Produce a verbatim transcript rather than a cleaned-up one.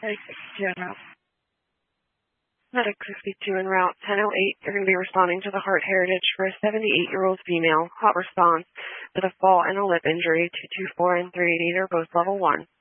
Medic sixty-two en route. Medic sixty-two en route, ten oh eight. You're going to be responding to the Heart Heritage for a seventy-eight-year-old female. Hot response with a fall and a lip injury. two two four and three eighty-eight are both level one.